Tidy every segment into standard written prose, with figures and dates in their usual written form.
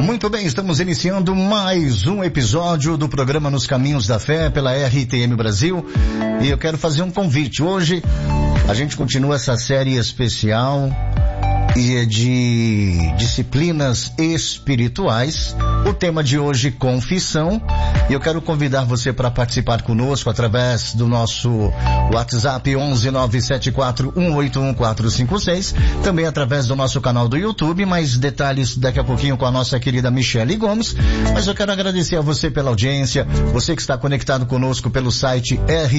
Muito bem, estamos iniciando mais um episódio do programa Nos Caminhos da Fé pela RTM Brasil e eu quero fazer um convite. Hoje a gente continua essa série especial de disciplinas espirituais. O tema de hoje, confissão. E eu quero convidar você para participar conosco através do nosso WhatsApp 11974181456, também através do nosso canal do YouTube. Mais detalhes daqui a pouquinho com a nossa querida Michele Gomes. Mas eu quero agradecer a você pela audiência, você que está conectado conosco pelo site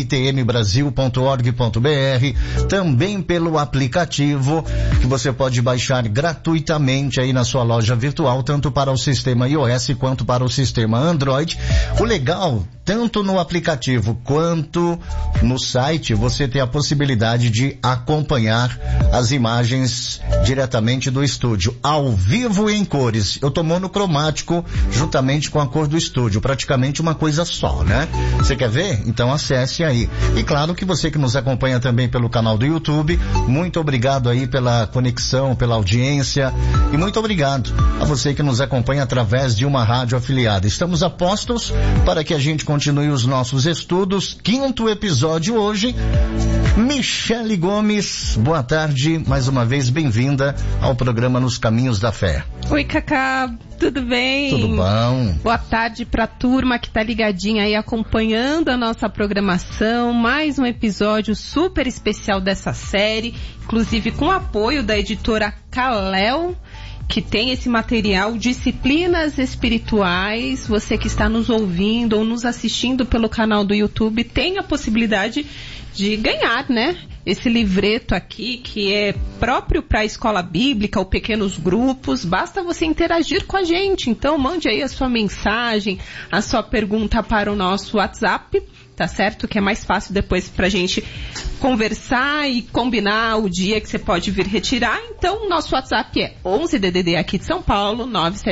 rtmbrasil.org.br, também pelo aplicativo que você pode baixar gratuitamente aí na sua loja virtual, tanto para o sistema iOS quanto para o sistema Android. O legal, tanto no aplicativo quanto no site, você tem a possibilidade de acompanhar as imagens diretamente do estúdio, ao vivo e em cores. Eu tô monocromático juntamente com a cor do estúdio, praticamente uma coisa só, né? Você quer ver? Então acesse aí. E claro que você que nos acompanha também pelo canal do YouTube, muito obrigado aí pela conexão, pela audiência, e muito obrigado a você que nos acompanha através de uma rádio afiliada. Estamos a postos para que a gente continue os nossos estudos. 5º episódio hoje. Michele Gomes, boa tarde, mais uma vez bem-vinda ao programa Nos Caminhos da Fé. Oi, Cacá, tudo bem? Tudo bom. Boa tarde pra turma que tá ligadinha aí acompanhando a nossa programação, mais um episódio super especial dessa série, inclusive com o apoio da editora Kalel, que tem esse material, Disciplinas Espirituais. Você que está nos ouvindo ou nos assistindo pelo canal do YouTube tem a possibilidade de ganhar, né? Esse livreto aqui, que é próprio para a escola bíblica ou pequenos grupos. Basta você interagir com a gente. Então, mande aí a sua mensagem, a sua pergunta para o nosso WhatsApp, tá certo? Que é mais fácil depois pra gente conversar e combinar o dia que você pode vir retirar. Então, o nosso WhatsApp é 11-DDD aqui de São Paulo,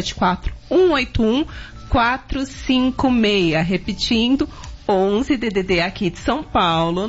974-181-456. Repetindo, 11-DDD aqui de São Paulo,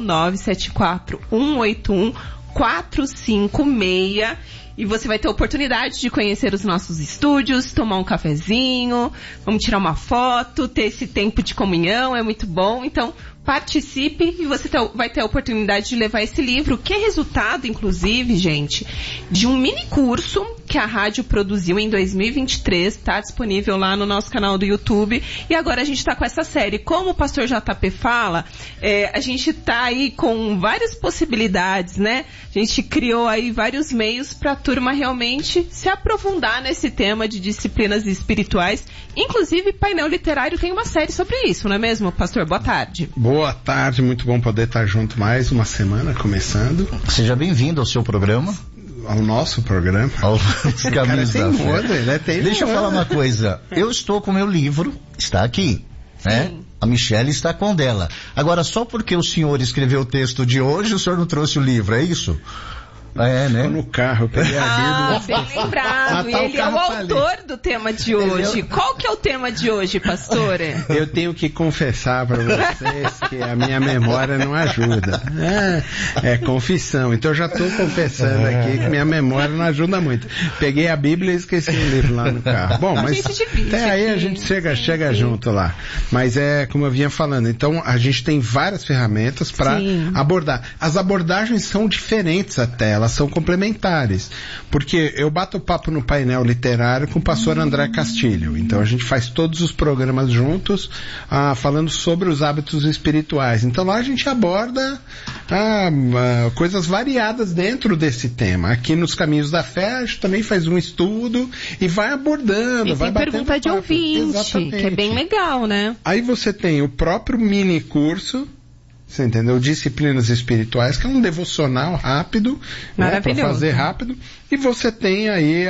974-181-456. E você vai ter a oportunidade de conhecer os nossos estúdios, tomar um cafezinho, vamos tirar uma foto, ter esse tempo de comunhão, é muito bom. Então, participe e você vai ter a oportunidade de levar esse livro, que é resultado, inclusive, gente, de um mini curso que a rádio produziu em 2023, está disponível lá no nosso canal do YouTube. E agora a gente está com essa série. Como o pastor JP fala, a gente está aí com várias possibilidades, né? A gente criou aí vários meios para a turma realmente se aprofundar nesse tema de disciplinas espirituais. Inclusive, Painel Literário tem uma série sobre isso, não é mesmo, pastor? Boa tarde. Boa tarde, muito bom poder estar junto mais uma semana, começando. Seja bem-vindo ao seu programa. Ao nosso programa. Aos Caminhos da Fé. Deixa eu falar uma coisa. Eu estou com o meu livro, está aqui, né? A Michele está com o dela. Agora, só porque o senhor escreveu o texto de hoje, o senhor não trouxe o livro, é isso? É, né? Ficou no carro, eu peguei a Bíblia. Bem lembrado. Ele é o autor do tema de hoje. Qual que é o tema de hoje, pastor? Eu tenho que confessar para vocês que a minha memória não ajuda. É confissão. Então eu já estou confessando aqui que minha memória não ajuda muito. Peguei a Bíblia e esqueci o livro lá no carro. Bom, mas até aí a gente chega junto lá. Mas é como eu vinha falando. Então a gente tem várias ferramentas para abordar. As abordagens são diferentes até. Elas são complementares, porque eu bato papo no Painel Literário com o pastor André Castilho, então a gente faz todos os programas juntos, falando sobre os hábitos espirituais. Então lá a gente aborda coisas variadas dentro desse tema. Aqui nos Caminhos da Fé a gente também faz um estudo e vai abordando, e vai tem pergunta de ouvinte, exatamente, que é bem legal, né? Aí você tem o próprio mini curso, você entendeu? Disciplinas Espirituais, que é um devocional rápido, né, para fazer rápido. E você tem aí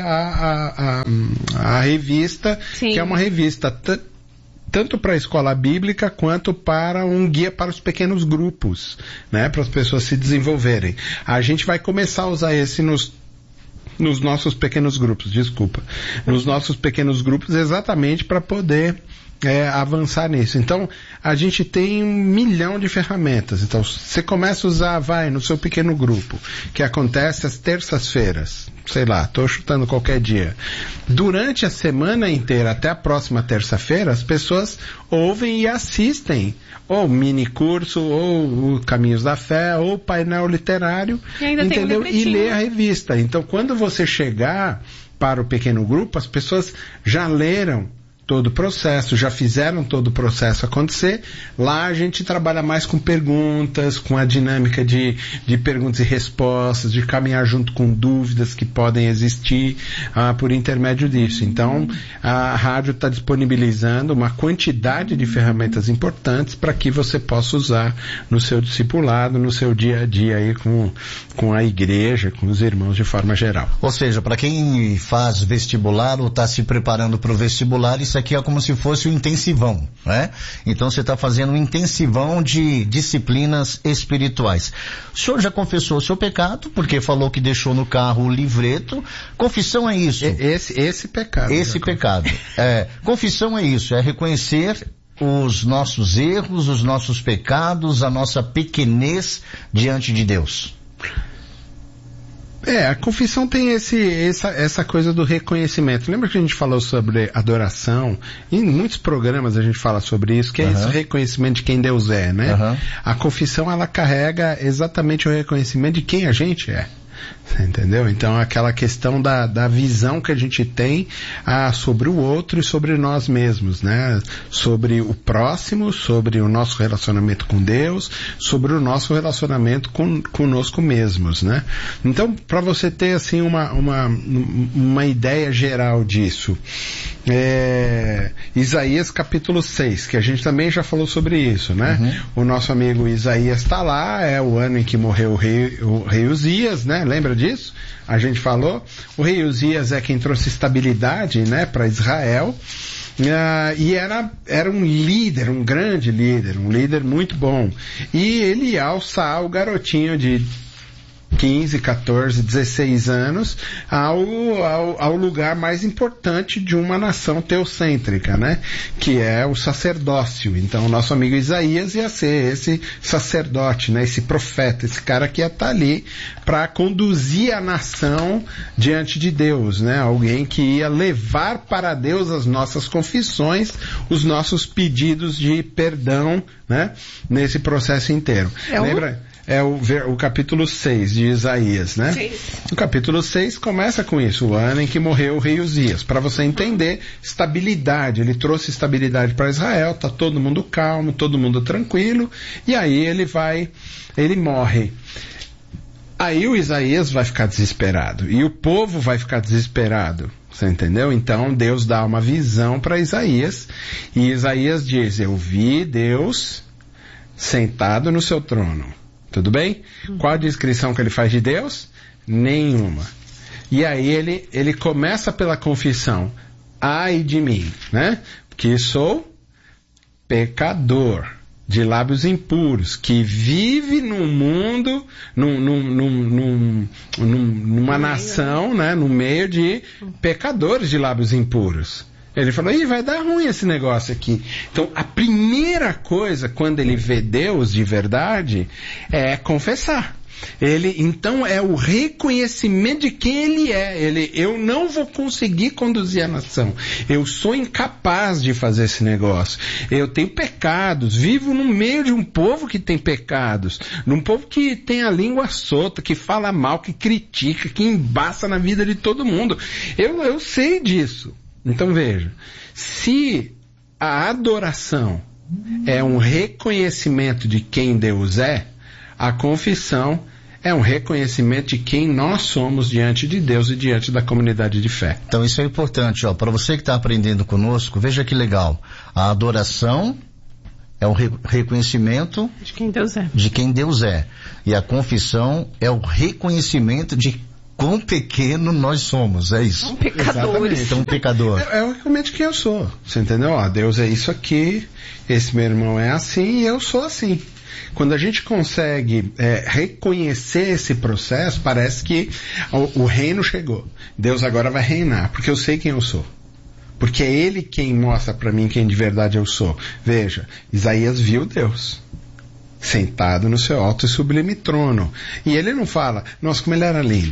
a revista, que é uma revista tanto para a escola bíblica quanto para um guia para os pequenos grupos, né, para as pessoas se desenvolverem. A gente vai começar a usar esse nos nossos pequenos grupos, nos nossos pequenos grupos, exatamente para poder avançar nisso. Então, a gente tem 1 milhão de ferramentas. Então, você começa a usar, no seu pequeno grupo, que acontece às terças-feiras. sei lá, estou chutando qualquer dia. Durante a semana inteira, até a próxima terça-feira, as pessoas ouvem e assistem ou mini curso, ou o Caminhos da Fé, ou painel literário, entendeu? E lê a revista. Então, quando você chegar para o pequeno grupo, as pessoas já leram todo o processo, já fizeram todo o processo acontecer. Lá a gente trabalha mais com perguntas, com a dinâmica de perguntas e respostas, de caminhar junto com dúvidas que podem existir por intermédio disso. Então, a rádio está disponibilizando uma quantidade de ferramentas importantes para que você possa usar no seu discipulado, no seu dia a dia aí com a igreja, com os irmãos de forma geral. Ou seja, para quem faz vestibular ou está se preparando para o vestibular, isso aqui é como se fosse um intensivão, né? Então você está fazendo um intensivão de disciplinas espirituais. O senhor já confessou o seu pecado, porque falou que deixou no carro o livreto. Confissão é isso. Esse pecado. Esse pecado. Confissão é isso, é reconhecer os nossos erros, os nossos pecados, a nossa pequenez diante de Deus. A confissão tem essa coisa do reconhecimento. Lembra que a gente falou sobre adoração? Em muitos programas a gente fala sobre isso, que é esse reconhecimento de quem Deus é, né? A confissão, ela carrega exatamente o reconhecimento de quem a gente é. Você entendeu? Então, aquela questão da visão que a gente tem sobre o outro e sobre nós mesmos, né? Sobre o próximo, sobre o nosso relacionamento com Deus, sobre o nosso relacionamento conosco mesmos, né? Então, para você ter, assim, uma ideia geral disso, Isaías capítulo 6, que a gente também já falou sobre isso, né? O nosso amigo Isaías está lá, é o ano em que morreu o rei Uzias, né? Lembra disso? A gente falou. O rei Uzias é quem trouxe estabilidade, né, para Israel. E era um líder, um grande líder, um líder muito bom. E ele ia alçar o garotinho de 15, 14, 16 anos ao lugar mais importante de uma nação teocêntrica, né? Que é o sacerdócio. Então, o nosso amigo Isaías ia ser esse sacerdote, né? Esse profeta, esse cara que ia estar ali para conduzir a nação diante de Deus, né? Alguém que ia levar para Deus as nossas confissões, os nossos pedidos de perdão, né? Nesse processo inteiro. Lembra? É o capítulo 6 de Isaías, né? Sim. O capítulo 6 começa com isso, o ano em que morreu o rei Uzias. Para você entender, estabilidade. Ele trouxe estabilidade para Israel, tá todo mundo calmo, todo mundo tranquilo, e aí ele morre. Aí o Isaías vai ficar desesperado, e o povo vai ficar desesperado. Você entendeu? Então Deus dá uma visão para Isaías, e Isaías diz: eu vi Deus sentado no seu trono. Tudo bem? Qual a descrição que ele faz de Deus? Nenhuma. E aí ele começa pela confissão: ai de mim, né? Que sou pecador, de lábios impuros, que vive num mundo, numa nação, né? No meio de pecadores de lábios impuros. Ele falou: vai dar ruim esse negócio aqui. Então, a primeira coisa, quando ele vê Deus de verdade, é confessar. Então, é o reconhecimento de quem ele é. Eu não vou conseguir conduzir a nação. Eu sou incapaz de fazer esse negócio. Eu tenho pecados. Vivo no meio de um povo que tem pecados. Num povo que tem a língua solta, que fala mal, que critica, que embaça na vida de todo mundo. Eu sei disso. Então veja, se a adoração é um reconhecimento de quem Deus é, a confissão é um reconhecimento de quem nós somos diante de Deus e diante da comunidade de fé. Então isso é importante, para você que está aprendendo conosco, veja que legal. A adoração é o reconhecimento de quem Deus é. De quem Deus é. E a confissão é o reconhecimento de quão pequeno nós somos, é isso. São pecadores. São pecadores. É realmente quem eu sou. Você entendeu? Deus é isso aqui, esse meu irmão é assim e eu sou assim. Quando a gente consegue reconhecer esse processo, parece que o reino chegou. Deus agora vai reinar, porque eu sei quem eu sou. Porque é Ele quem mostra para mim quem de verdade eu sou. Veja, Isaías viu Deus sentado no seu alto e sublime trono. E ele não fala: nossa, como ele era lindo.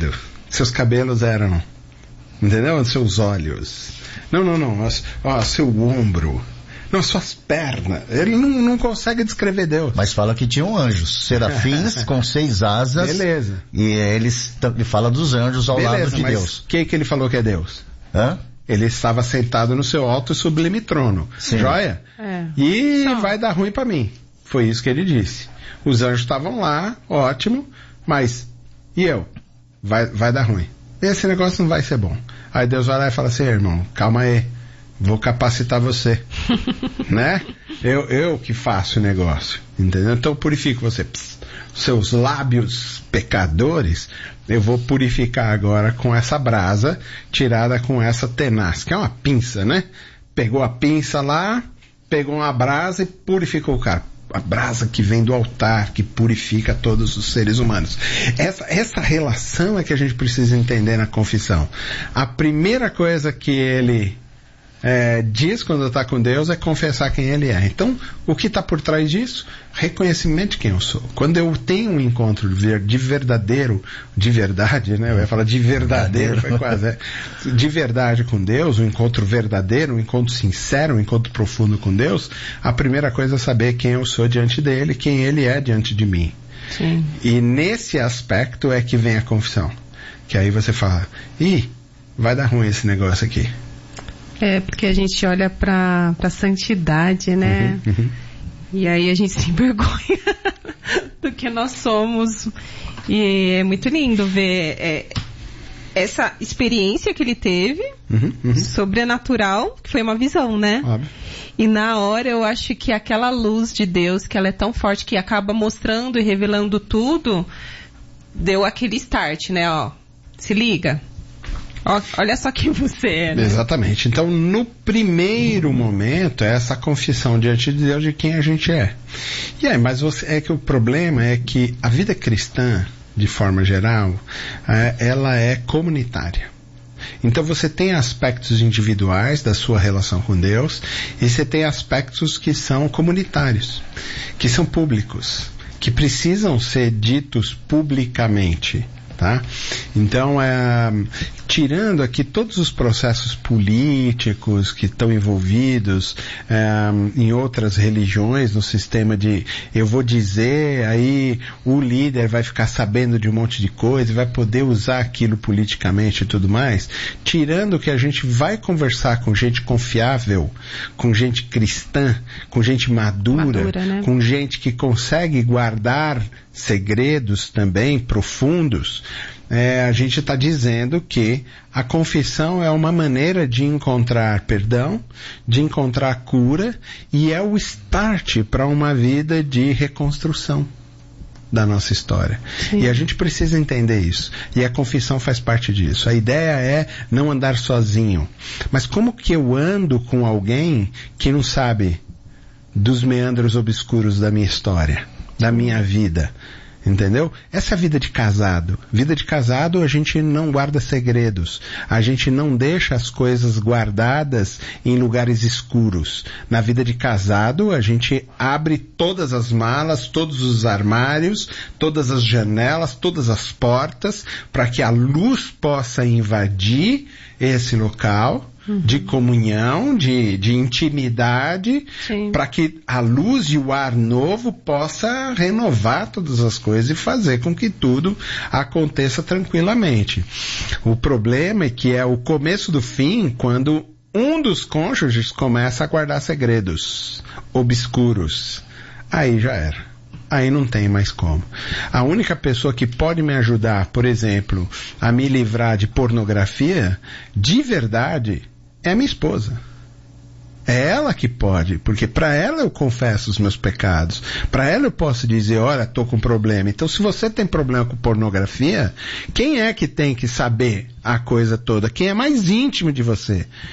Seus cabelos eram, entendeu? Seus olhos. Não. Seu ombro. Não, suas pernas. Ele não consegue descrever Deus. Mas fala que tinham anjos, serafins com 6 asas. Beleza. E ele fala dos anjos ao lado de Deus. O que ele falou que é Deus? Hã? Ele estava sentado no seu alto e sublime trono. Sim. Joia? E vai dar ruim para mim. Foi isso que ele disse. Os anjos estavam lá, ótimo, mas e eu? Vai dar ruim. Esse negócio não vai ser bom. Aí Deus vai lá e fala assim, irmão, calma aí. Vou capacitar você, né? Eu que faço o negócio, entendeu? Então purifico você. Seus lábios pecadores, eu vou purificar agora com essa brasa, tirada com essa tenaz, que é uma pinça, né? Pegou a pinça lá, pegou uma brasa e purificou o cara. A brasa que vem do altar, que purifica todos os seres humanos. Essa relação é que a gente precisa entender na confissão. A primeira coisa que ele diz quando está com Deus é confessar quem ele é. Então, o que está por trás disso? Reconhecimento de quem eu sou. Quando eu tenho um encontro de verdade, né? Eu ia falar de verdadeiro, foi quase. De verdade com Deus, um encontro verdadeiro, um encontro sincero, um encontro profundo com Deus, a primeira coisa é saber quem eu sou diante dele, quem ele é diante de mim. Sim. E nesse aspecto é que vem a confissão. Que aí você fala, vai dar ruim esse negócio aqui. Porque a gente olha pra santidade, né? E aí a gente se envergonha do que nós somos. E é muito lindo ver essa experiência que ele teve, sobrenatural, que foi uma visão, né? Óbvio. E na hora eu acho que aquela luz de Deus, que ela é tão forte que acaba mostrando e revelando tudo, deu aquele start, né? Ó, se liga. Olha só quem você é, né? Exatamente. Então, no primeiro momento, é essa confissão diante de Deus de quem a gente é. E aí, mas que o problema é que a vida cristã, de forma geral, ela é comunitária. Então você tem aspectos individuais da sua relação com Deus e você tem aspectos que são comunitários, que são públicos, que precisam ser ditos publicamente. Tá? Então, tirando aqui todos os processos políticos que estão envolvidos em outras religiões, no sistema de eu vou dizer, aí o líder vai ficar sabendo de um monte de coisa e vai poder usar aquilo politicamente e tudo mais, tirando que a gente vai conversar com gente confiável, com gente cristã, com gente madura, né? Com gente que consegue guardar segredos também profundos, a gente está dizendo que a confissão é uma maneira de encontrar perdão, de encontrar cura, e é o start para uma vida de reconstrução da nossa história. Sim. E a gente precisa entender isso. E a confissão faz parte disso. A ideia é não andar sozinho. Mas como que eu ando com alguém que não sabe dos meandros obscuros da minha história, da minha vida? Entendeu? Essa é a vida de casado. Vida de casado, a gente não guarda segredos. A gente não deixa as coisas guardadas em lugares escuros. Na vida de casado, a gente abre todas as malas, todos os armários, todas as janelas, todas as portas, para que a luz possa invadir esse local de comunhão, de intimidade, para que a luz e o ar novo possa renovar todas as coisas e fazer com que tudo aconteça tranquilamente. O problema é que é o começo do fim quando um dos cônjuges começa a guardar segredos obscuros. Aí já era. Aí não tem mais como. A única pessoa que pode me ajudar, por exemplo, a me livrar de pornografia, de verdade, é a minha esposa. É ela que pode, porque para ela eu confesso os meus pecados. Para ela eu posso dizer, olha, estou com problema. Então, se você tem problema com pornografia, quem é que tem que saber a coisa toda? Quem é mais íntimo de você?